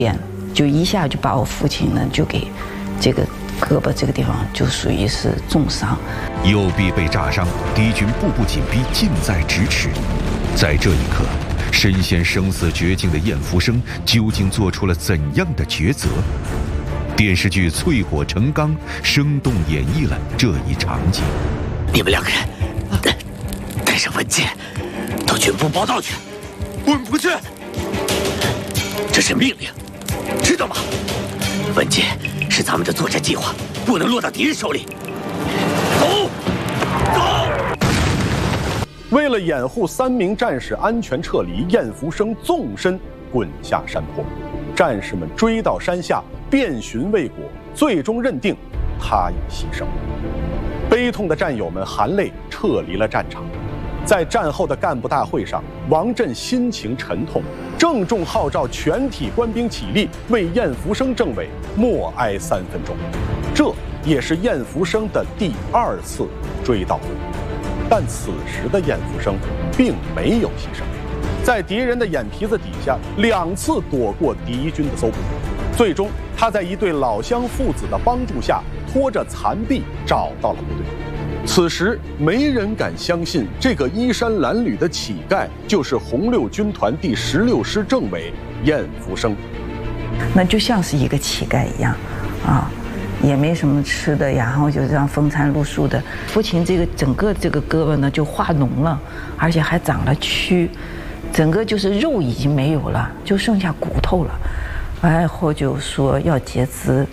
就一下就把我父亲呢就给这个胳膊这个地方就属于是重伤。 右臂被炸伤，敌军步步紧逼，近在咫尺。在这一刻，身陷生死绝境的晏福生究竟做出了怎样的抉择？电视剧《淬火成钢》生动演绎了这一场景。 你们两个人带上文杰到军部报道去。我们不去，这是命令，知道吗？文杰是咱们的作战计划，不能落到敌人手里。走，走！ 为了掩护3名战士安全撤离，晏福生纵身滚下山坡。战士们追到山下，遍寻未果，最终认定他已牺牲。悲痛的战友们含泪撤离了战场。在战后的干部大会上，王震心情沉痛，郑重号召全体官兵起立，为晏福生政委默哀3分钟。这也是晏福生的第2次追悼会。但此时的晏福生并没有牺牲，在敌人的眼皮子底下2次躲过敌军的搜捕，最终他在一对老乡父子的帮助下，拖着残臂找到了部队。此时没人敢相信，这个衣衫褴褛的乞丐就是红六军团第16师政委晏福生。 那就像是一个乞丐一样啊，也没什么吃的呀，然后就这样风餐露宿的。父亲这个整个这个胳膊呢就化脓了，而且还长了蛆，整个就是肉已经没有了，就剩下骨头了。然后就说要截肢。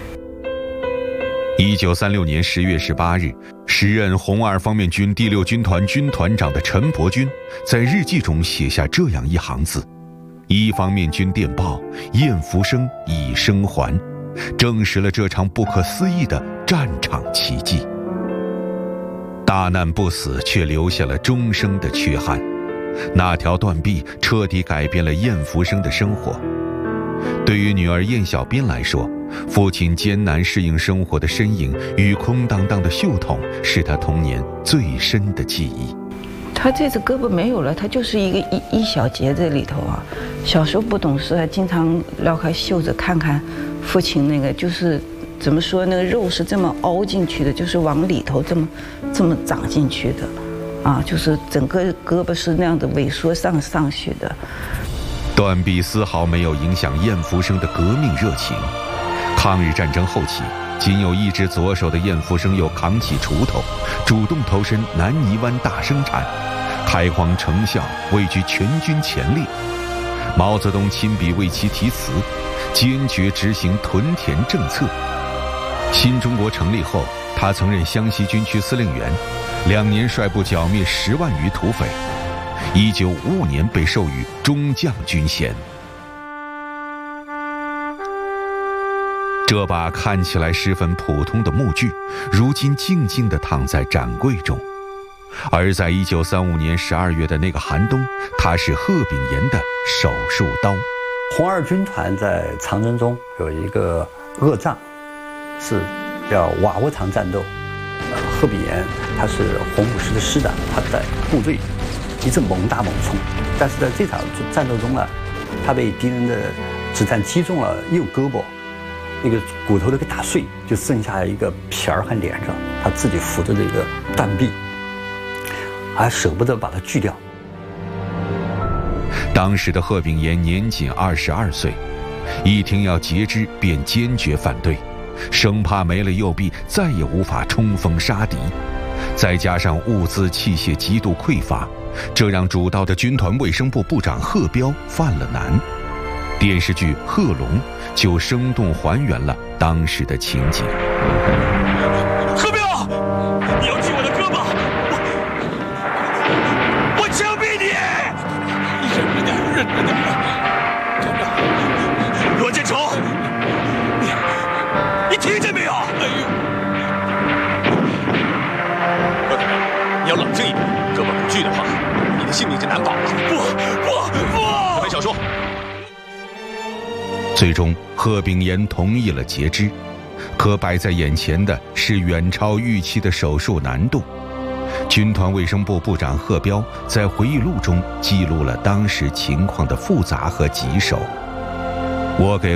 1936年10月18日，时任红2方面军第6军团军团长的陈伯钧在日记中写下这样一行字：1方面军电报，晏福生已生还，证实了这场不可思议的战场奇迹。大难不死，却留下了终生的缺憾。那条断臂彻底改变了晏福生的生活。对于女儿晏小斌来说，父亲艰难适应生活的身影与空荡荡的袖筒是他童年最深的记忆。 他这只胳膊没有了，他就是一小节在里头啊。小时候不懂事，还经常撩开袖子看看父亲那个，就是怎么说，那个肉是这么凹进去的，就是往里头这么长进去的啊，就是整个胳膊是那样的萎缩上去的。 断臂丝毫没有影响晏福生的革命热情。抗日战争后期，仅有1只左手的晏福生又扛起锄头，主动投身南泥湾大生产，开荒成效，位居全军前列。毛泽东亲笔为其题词，坚决执行屯田政策。新中国成立后，他曾任湘西军区司令员，2年率部剿灭10万余土匪。1955年被授予中将军衔。这把看起来十分普通的木锯，如今静静地躺在展柜中。而在1935年12月的那个寒冬，它是贺炳炎的手术刀。 红2军团在长征中有一个恶仗，是叫瓦窝塘战斗。贺炳炎他是红5师的师长，他在部队一直猛打猛冲，但是在这场战斗中呢，他被敌人的子弹击中了右胳膊，那个骨头都给打碎，就剩下一个皮儿还连着，他自己扶着这个断臂，还舍不得把它锯掉。 当时的贺炳炎年仅22岁，一听要截肢便坚决反对，生怕没了右臂再也无法冲锋杀敌。再加上物资器械极度匮乏，这让主刀的军团卫生部部长贺彪犯了难。电视剧《贺龙》就生动还原了当时的情景。 贺彪，你要锯我的胳膊，我枪毙你！忍着点，忍着点。罗建成，你听见没有？你要冷静一点，胳膊不锯的话，你的性命就难保了。不！本小说。 最终，贺炳炎同意了截肢，可摆在眼前的是远超预期的手术难度。军团卫生部部长贺彪在回忆录中记录了当时情况的复杂和棘手。 我给